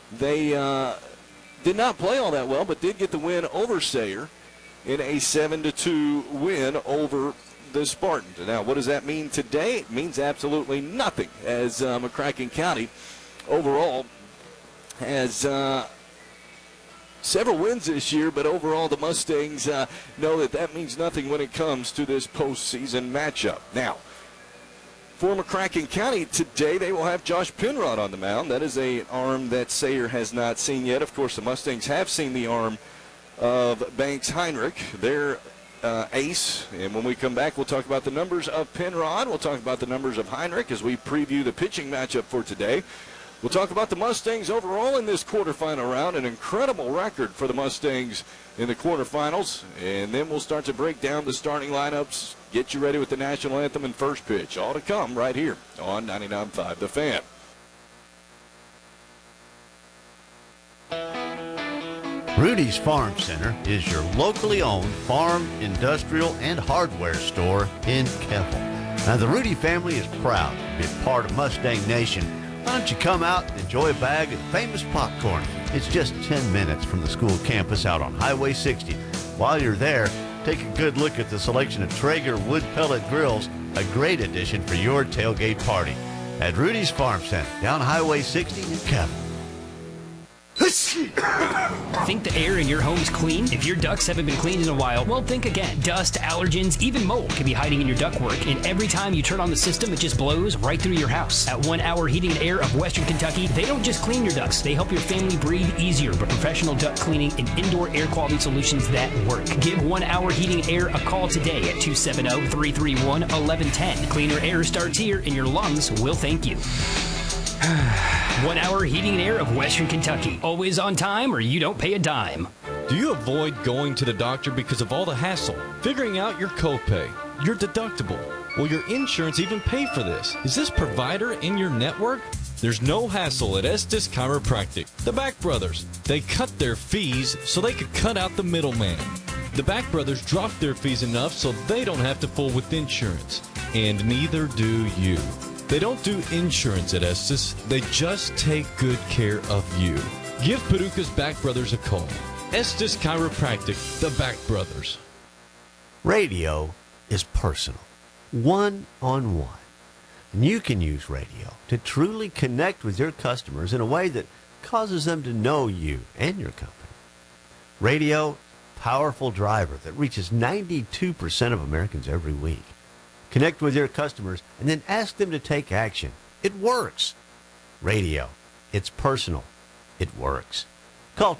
They did not play all that well, but did get the win over Sayre in a 7-2 win over the Spartans. Now, what does that mean today? It means absolutely nothing, as McCracken County overall has several wins this year, but overall the Mustangs know that means nothing when it comes to this postseason matchup. Now, for McCracken County today, they will have Josh Penrod on the mound. That is an arm that Sayre has not seen yet. Of course, the Mustangs have seen the arm of Banks Heinrich, their ace. And when we come back, we'll talk about the numbers of Penrod. We'll talk about the numbers of Heinrich as we preview the pitching matchup for today. We'll talk about the Mustangs overall in this quarterfinal round, an incredible record for the Mustangs in the quarterfinals. And then we'll start to break down the starting lineups, get you ready with the national anthem and first pitch. All to come right here on 99.5 The Fan. Rudy's Farm Center is your locally owned farm, industrial, and hardware store in Keppel. Now, the Rudy family is proud to be a part of Mustang Nation. Why don't you come out and enjoy a bag of the famous popcorn? It's just 10 minutes from the school campus out on Highway 60. While you're there, take a good look at the selection of Traeger wood pellet grills, a great addition for your tailgate party. At Rudy's Farm Center, down Highway 60 in Keppel. Think the air in your home's clean? If your ducts haven't been cleaned in a while, well, think again. Dust, allergens, even mold can be hiding in your ductwork, and every time you turn on the system, it just blows right through your house. At 1 Hour Heating and Air of Western Kentucky, they don't just clean your ducts, they help your family breathe easier with professional duct cleaning and indoor air quality solutions that work. Give 1 Hour Heating and Air a call today at 270-331-1110. Cleaner air starts here, and your lungs will thank you. 1 Hour Heating and Air of Western Kentucky. Always on time or you don't pay a dime. Do you avoid going to the doctor because of all the hassle? Figuring out your copay, your deductible? Will your insurance even pay for this? Is this provider in your network? There's no hassle at Estes Chiropractic. The Back Brothers. They cut their fees so they could cut out the middleman. The Back Brothers dropped their fees enough so they don't have to fool with insurance. And neither do you. They don't do insurance at Estes. They just take good care of you. Give Paducah's Back Brothers a call. Estes Chiropractic, the Back Brothers. Radio is personal, one-on-one. And you can use radio to truly connect with your customers in a way that causes them to know you and your company. Radio, powerful driver that reaches 92% of Americans every week. Connect with your customers and then ask them to take action. It works. Radio. It's personal. It works. Call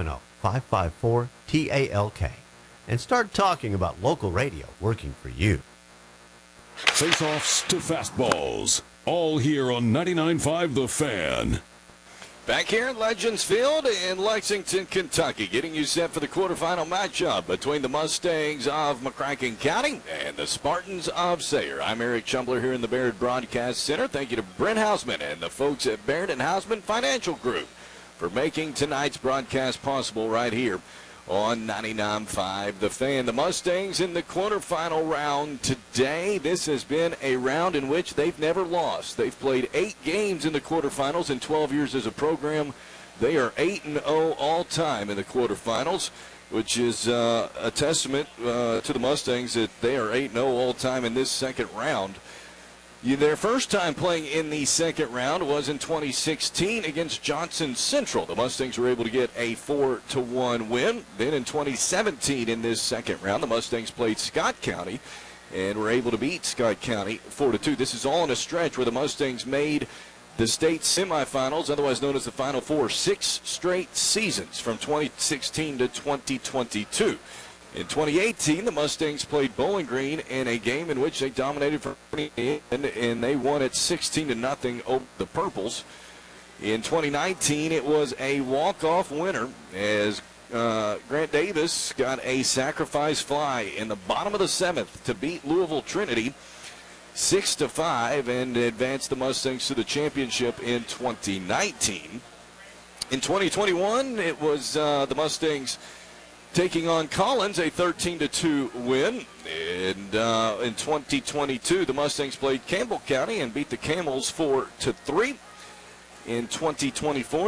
270-554-TALK and start talking about local radio working for you. Face-offs to fastballs. All here on 99.5 The Fan. Back here at Legends Field in Lexington, Kentucky, getting you set for the quarterfinal matchup between the Mustangs of McCracken County and the Spartans of Sayre. I'm Eric Chumbler here in the Baird Broadcast Center. Thank you to Brent Hausman and the folks at Baird and Hausman Financial Group for making tonight's broadcast possible right here on 99.5 The Fan. The Mustangs in the quarterfinal round today. This has been a round in which they've never lost. They've played 8 games in the quarterfinals in 12 years as a program. They are 8-0 all time in the quarterfinals, which is a testament to the Mustangs that they are 8-0 all time in this second round. Their first time playing in the second round was in 2016 against Johnson Central. The Mustangs were able to get a 4-1 win. Then in 2017 in this second round, the Mustangs played Scott County and were able to beat Scott County 4-2. This is all in a stretch where the Mustangs made the state semifinals, otherwise known as the Final Four, 6 straight seasons from 2016 to 2022. In 2018, the Mustangs played Bowling Green in a game in which they dominated for and they won it 16-0 over the Purples. In 2019, it was a walk-off winner as Grant Davis got a sacrifice fly in the bottom of the 7th to beat Louisville Trinity 6-5 and advance the Mustangs to the championship in 2019. In 2021, it was the Mustangs taking on Collins, a 13-2 win. And in 2022, the Mustangs played Campbell County and beat the Camels 4-3. In 2024,